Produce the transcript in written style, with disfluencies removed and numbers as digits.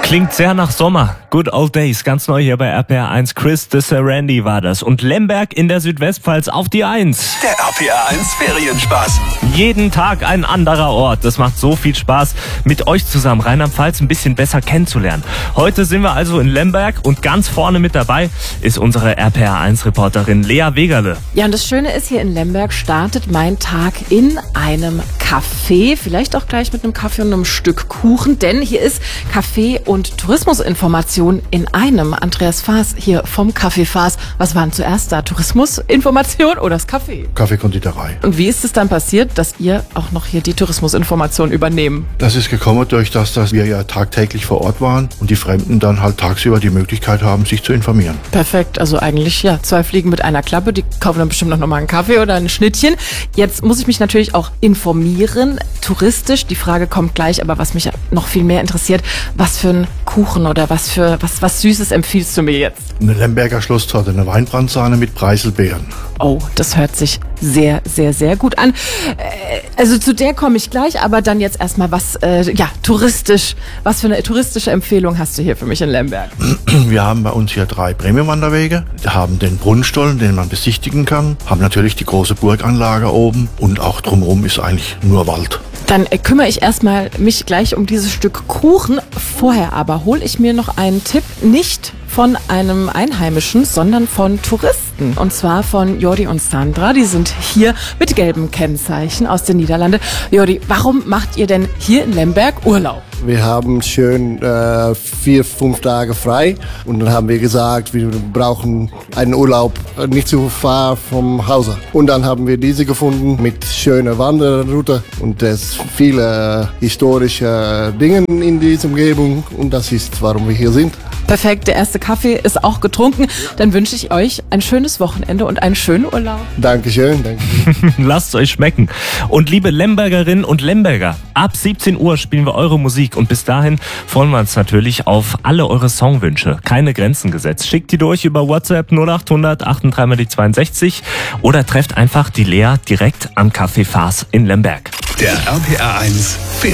Klingt sehr nach Sommer. Good Old Days, ganz neu hier bei RPR 1. Chris de Serendi war das. Und Lemberg in der Südwestpfalz auf die 1. Der RPR 1 Ferienspaß. Jeden Tag ein anderer Ort. Das macht so viel Spaß, mit euch zusammen Rheinland-Pfalz ein bisschen besser kennenzulernen. Heute sind wir also in Lemberg und ganz vorne mit dabei ist unsere RPR 1 Reporterin Lea Wegerle. Ja, und das Schöne ist, hier in Lemberg startet mein Tag in einem Café, vielleicht auch gleich mit einem Kaffee und einem Stück Kuchen, denn hier ist Kaffee und Tourismusinformation in einem. Andreas Faas hier vom Café Faas. Was waren zuerst da? Tourismusinformation oder das Café? Kaffeekonditorei. Und wie ist es dann passiert, dass ihr auch noch hier die Tourismusinformation übernehmen? Das ist gekommen durch das, dass wir ja tagtäglich vor Ort waren und die Fremden dann halt tagsüber die Möglichkeit haben, sich zu informieren. Perfekt, also eigentlich ja 2 Fliegen mit einer Klappe. Die kaufen dann bestimmt noch mal einen Kaffee oder ein Schnittchen. Jetzt muss ich mich natürlich auch informieren, touristisch. Die Frage kommt gleich, aber was mich noch viel mehr interessiert, was für ein Kuchen oder was Süßes empfiehlst du mir jetzt? Eine Lemberger Schlosstorte, eine Weinbrandsahne mit Preiselbeeren. Oh, das hört sich sehr, sehr, sehr gut an. Also zu der komme ich gleich, aber dann jetzt erstmal touristisch. Was für eine touristische Empfehlung hast du hier für mich in Lemberg? Wir haben bei uns hier 3 Premium-Wanderwege. Wir haben den Brunnenstollen, den man besichtigen kann. Haben natürlich die große Burganlage oben und auch drumherum ist eigentlich nur Wald. Dann kümmere ich erstmal mich gleich um dieses Stück Kuchen. Vorher aber hole ich mir noch einen Tipp, nicht von einem Einheimischen, sondern von Touristen. Und zwar von Jordi und Sandra. Die sind hier mit gelbem Kennzeichen aus den Niederlanden. Jordi, warum macht ihr denn hier in Lemberg Urlaub? Wir haben schön 4-5 Tage frei und dann haben wir gesagt, wir brauchen einen Urlaub nicht zu far vom Hause. Und dann haben wir diese gefunden mit schöner Wanderroute und es viele historische Dinge in dieser Umgebung und das ist, warum wir hier sind. Perfekt, der erste Kaffee ist auch getrunken. Dann wünsche ich euch ein schönes Wochenende und einen schönen Urlaub. Dankeschön. Lasst es euch schmecken. Und liebe Lembergerinnen und Lemberger, ab 17 Uhr spielen wir eure Musik und bis dahin freuen wir uns natürlich auf alle eure Songwünsche. Keine Grenzen gesetzt. Schickt die durch über WhatsApp 0800 38 62 oder trefft einfach die Lea direkt am Café Faas in Lemberg. Der RPR 1 Ferienspaß.